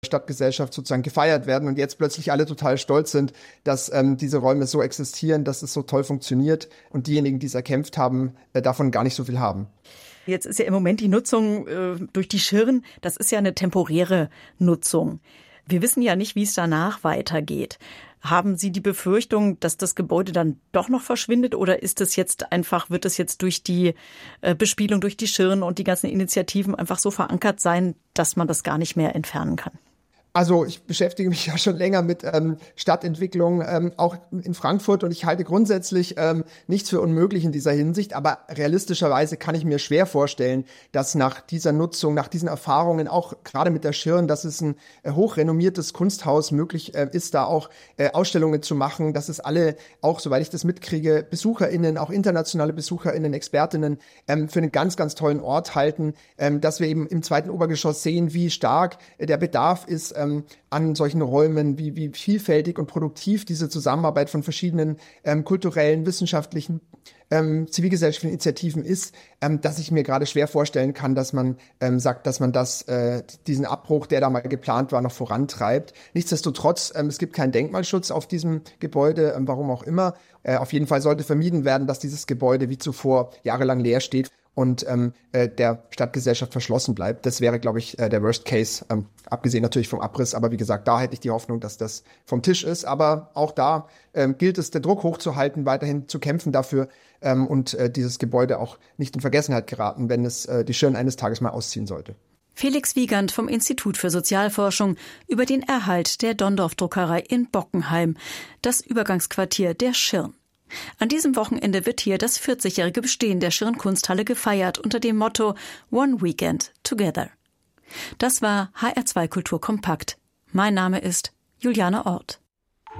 Stadtgesellschaft sozusagen gefeiert werden und jetzt plötzlich alle total stolz sind, dass diese Räume so existieren, dass es so toll funktioniert und diejenigen, die es erkämpft haben, davon gar nicht so viel haben. Jetzt ist ja im Moment die Nutzung durch die Schirn, das ist ja eine temporäre Nutzung. Wir wissen ja nicht, wie es danach weitergeht. Haben Sie die Befürchtung, dass das Gebäude dann doch noch verschwindet oder ist es jetzt einfach, wird es jetzt durch die Bespielung durch die Schirn und die ganzen Initiativen einfach so verankert sein, dass man das gar nicht mehr entfernen kann? Also ich beschäftige mich ja schon länger mit Stadtentwicklung, auch in Frankfurt, und ich halte grundsätzlich nichts für unmöglich in dieser Hinsicht, aber realistischerweise kann ich mir schwer vorstellen, dass nach dieser Nutzung, nach diesen Erfahrungen, auch gerade mit der Schirn, dass es ein hochrenommiertes Kunsthaus möglich ist, da auch Ausstellungen zu machen, dass es alle, auch soweit ich das mitkriege, BesucherInnen, auch internationale BesucherInnen, ExpertInnen für einen ganz, ganz tollen Ort halten, dass wir eben im zweiten Obergeschoss sehen, wie stark der Bedarf ist an solchen Räumen, wie vielfältig und produktiv diese Zusammenarbeit von verschiedenen kulturellen, wissenschaftlichen, zivilgesellschaftlichen Initiativen ist, dass ich mir gerade schwer vorstellen kann, dass man sagt, dass man diesen Abbruch, der da mal geplant war, noch vorantreibt. Nichtsdestotrotz, es gibt keinen Denkmalschutz auf diesem Gebäude, warum auch immer. Auf jeden Fall sollte vermieden werden, dass dieses Gebäude wie zuvor jahrelang leer steht und der Stadtgesellschaft verschlossen bleibt. Das wäre, glaube ich, der Worst Case, abgesehen natürlich vom Abriss. Aber wie gesagt, da hätte ich die Hoffnung, dass das vom Tisch ist. Aber auch da gilt es, den Druck hochzuhalten, weiterhin zu kämpfen dafür und dieses Gebäude auch nicht in Vergessenheit geraten, wenn es die Schirn eines Tages mal ausziehen sollte. Felix Wiegand vom Institut für Sozialforschung über den Erhalt der Donndorf-Druckerei in Bockenheim, das Übergangsquartier der Schirn. An diesem Wochenende wird hier das 40-jährige Bestehen der Schirn-Kunsthalle gefeiert unter dem Motto One Weekend Together. Das war HR2 Kultur kompakt. Mein Name ist Juliane Orth.